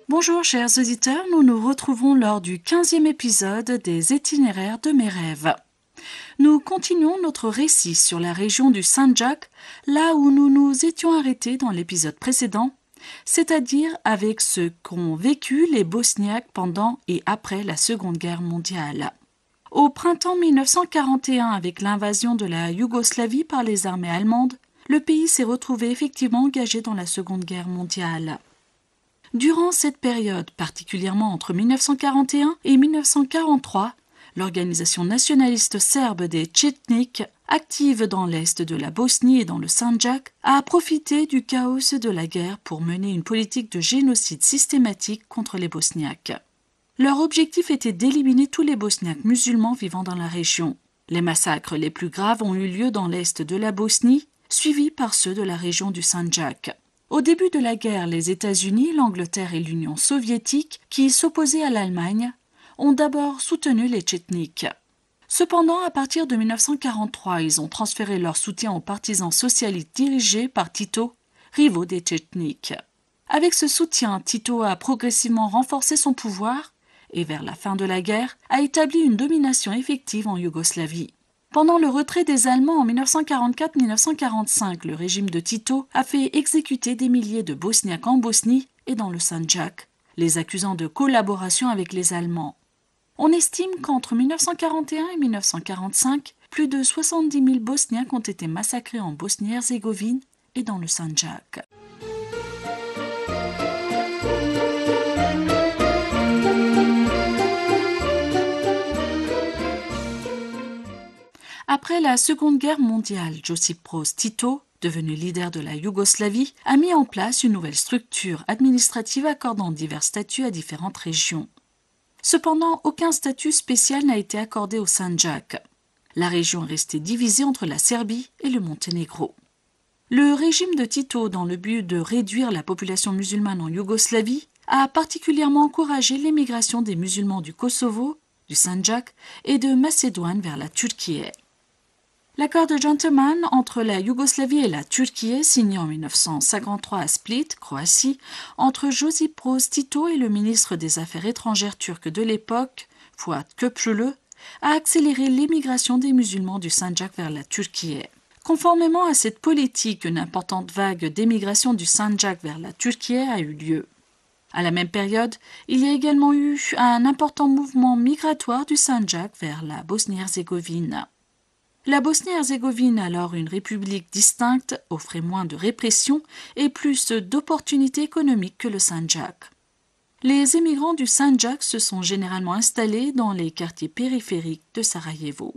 Bonjour chers auditeurs, nous nous retrouvons lors du 15e épisode des Itinéraires de mes rêves. Nous continuons notre récit sur la région du Sandjak, là où nous nous étions arrêtés dans l'épisode précédent, c'est-à-dire avec ce qu'ont vécu les Bosniaques pendant et après la Seconde Guerre mondiale. Au printemps 1941, avec l'invasion de la Yougoslavie par les armées allemandes, le pays s'est retrouvé effectivement engagé dans la Seconde Guerre mondiale. Durant cette période, particulièrement entre 1941 et 1943, l'organisation nationaliste serbe des Tchetniks, active dans l'est de la Bosnie et dans le Sandjak, a profité du chaos de la guerre pour mener une politique de génocide systématique contre les Bosniaques. Leur objectif était d'éliminer tous les Bosniaques musulmans vivant dans la région. Les massacres les plus graves ont eu lieu dans l'est de la Bosnie, suivis par ceux de la région du Sandjak. Au début de la guerre, les États-Unis, l'Angleterre et l'Union soviétique, qui s'opposaient à l'Allemagne, ont d'abord soutenu les Tchetniks. Cependant, à partir de 1943, ils ont transféré leur soutien aux partisans socialistes dirigés par Tito, rivaux des Tchetniks. Avec ce soutien, Tito a progressivement renforcé son pouvoir et, vers la fin de la guerre, a établi une domination effective en Yougoslavie. Pendant le retrait des Allemands en 1944-1945, le régime de Tito a fait exécuter des milliers de Bosniaques en Bosnie et dans le Sandjak, les accusant de collaboration avec les Allemands. On estime qu'entre 1941 et 1945, plus de 70 000 Bosniaques ont été massacrés en Bosnie-Herzégovine et dans le Sandjak. Après la Seconde Guerre mondiale, Josip Broz Tito, devenu leader de la Yougoslavie, a mis en place une nouvelle structure administrative accordant divers statuts à différentes régions. Cependant, aucun statut spécial n'a été accordé au Sandjak. La région est restée divisée entre la Serbie et le Monténégro. Le régime de Tito, dans le but de réduire la population musulmane en Yougoslavie, a particulièrement encouragé l'émigration des musulmans du Kosovo, du Sandjak et de Macédoine vers la Turquie. L'accord de gentleman entre la Yougoslavie et la Turquie, signé en 1953 à Split, Croatie, entre Josip Broz Tito et le ministre des Affaires étrangères turc de l'époque, Fuat Köprülü, a accéléré l'émigration des musulmans du Sandjak vers la Turquie. Conformément à cette politique, une importante vague d'émigration du Sandjak vers la Turquie a eu lieu. À la même période, il y a également eu un important mouvement migratoire du Sandjak vers la Bosnie-Herzégovine. La Bosnie-Herzégovine, alors une république distincte, offrait moins de répression et plus d'opportunités économiques que le Sandjak. Les émigrants du Sandjak se sont généralement installés dans les quartiers périphériques de Sarajevo.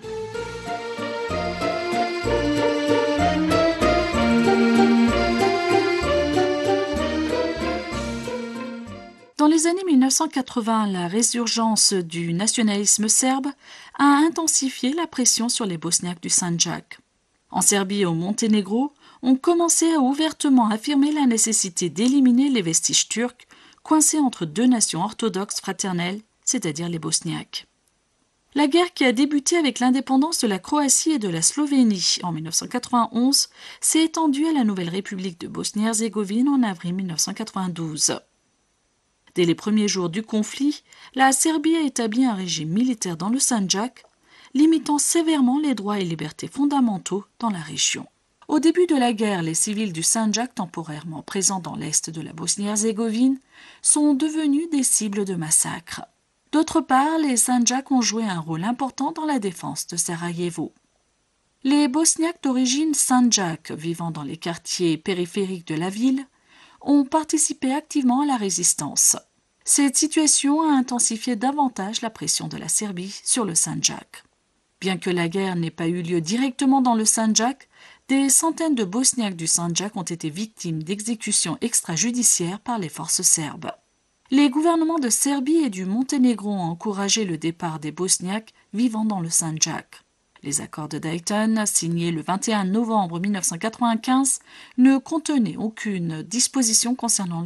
Dans les années 1980, la résurgence du nationalisme serbe a intensifié la pression sur les Bosniaques du Sandjak. En Serbie et au Monténégro, on commençait à ouvertement affirmer la nécessité d'éliminer les vestiges turcs coincés entre deux nations orthodoxes fraternelles, c'est-à-dire les Bosniaques. La guerre qui a débuté avec l'indépendance de la Croatie et de la Slovénie en 1991 s'est étendue à la nouvelle République de Bosnie-Herzégovine en avril 1992. Dès les premiers jours du conflit, la Serbie a établi un régime militaire dans le Sandjak, limitant sévèrement les droits et libertés fondamentaux dans la région. Au début de la guerre, les civils du Sandjak, temporairement présents dans l'est de la Bosnie-Herzégovine, sont devenus des cibles de massacres. D'autre part, les Sandjak ont joué un rôle important dans la défense de Sarajevo. Les Bosniaques d'origine Sandjak, vivant dans les quartiers périphériques de la ville, ont participé activement à la résistance. Cette situation a intensifié davantage la pression de la Serbie sur le Sandjak. Bien que la guerre n'ait pas eu lieu directement dans le Sandjak, des centaines de Bosniaques du Sandjak ont été victimes d'exécutions extrajudiciaires par les forces serbes. Les gouvernements de Serbie et du Monténégro ont encouragé le départ des Bosniaques vivant dans le Sandjak. Les accords de Dayton, signés le 21 novembre 1995, ne contenaient aucune disposition concernant